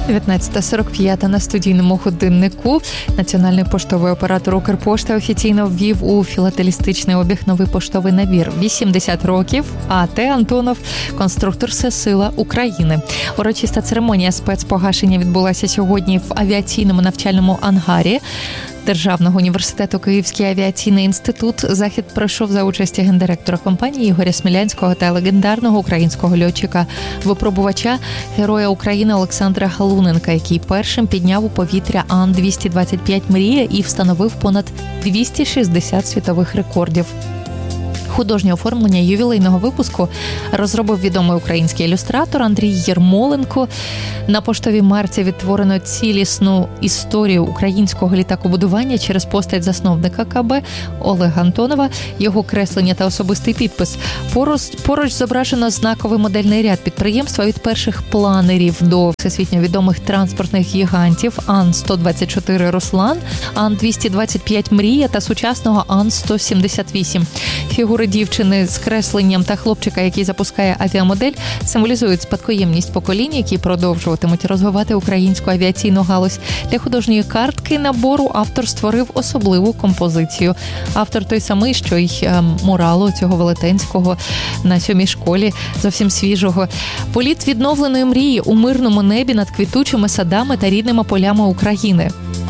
19:45 на студійному годиннику. Національний поштовий оператор Укрпошта офіційно ввів у філателістичний обіг новий поштовий набір. 80 років. А.Т. Антонов, конструктор Всесила України. Урочиста церемонія спецпогашення відбулася сьогодні в авіаційному навчальному ангарі Державного університету Київський авіаційний інститут. Захід пройшов за участі гендиректора компанії Ігоря Смілянського та легендарного українського льотчика-випробувача, Героя України Олександра Галуненка, який першим підняв у повітря Ан-225 «Мрія» і встановив понад 260 світових рекордів. Художнє оформлення ювілейного випуску розробив відомий український ілюстратор Андрій Єрмоленко. На поштовій марці відтворено цілісну історію українського літакобудування через постать засновника КБ Олега Антонова, його креслення та особистий підпис. Поруч зображено знаковий модельний ряд підприємства від перших планерів до всесвітньо відомих транспортних гігантів Ан-124 «Руслан», Ан-225 «Мрія» та сучасного Ан-178. Фігури дівчини з кресленням та хлопчика, який запускає авіамодель, символізують спадкоємність поколінь, які продовжуватимуть розвивати українську авіаційну галузь. Для художньої картки набору автор створив особливу композицію. Автор той самий, що й муралу цього велетенського на 7-й школі, зовсім свіжого. Політ відновленої мрії у мирному небі над квітучими садами та рідними полями України.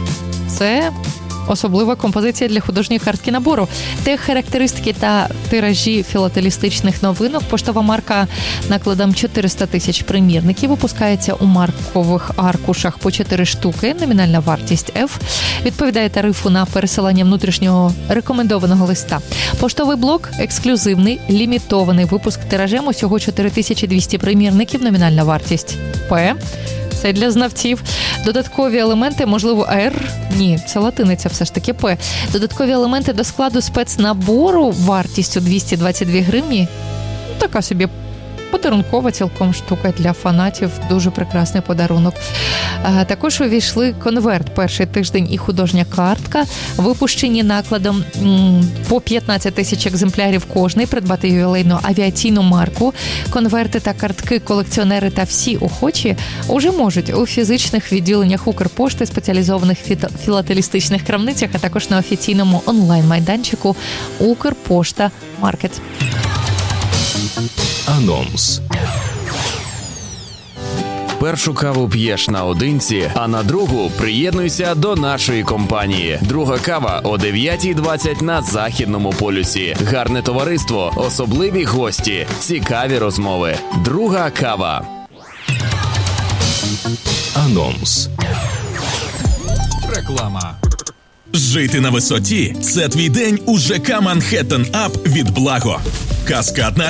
Це особлива композиція для художньої картки набору. Характеристики та тиражі філателістичних новинок. Поштова марка накладом 400 тисяч примірників випускається у маркових аркушах по 4 штуки. Номінальна вартість F. Відповідає тарифу на пересилання внутрішнього рекомендованого листа. Поштовий блок – ексклюзивний, лімітований випуск тиражем усього 4200 примірників. Номінальна вартість P. Це для знавців. Додаткові елементи, можливо, R. Ні, це латиниця все ж таки П. Додаткові елементи до складу спецнабору вартістю 222 гривні. Така собі подарункова цілком штука для фанатів. Дуже прекрасний подарунок. Також увійшли конверт «Перший тиждень» і художня картка, випущені накладом по 15 тисяч екземплярів кожний. Придбати ювілейну авіаційну марку. Конверти та картки колекціонери та всі охочі уже можуть у фізичних відділеннях Укрпошти, спеціалізованих філателістичних крамницях, а також на офіційному онлайн-майданчику Укрпошта Маркет. Анонс. Першу каву п'єш наодинці, а на другу приєднуйся до нашої компанії. Друга кава о 9:20 на Західному полюсі. Гарне товариство, особливі гості, цікаві розмови. Друга кава. Анонс. Реклама. Жити на висоті – це твій день у ЖК «Манхеттен Ап» від Благо. Каскадна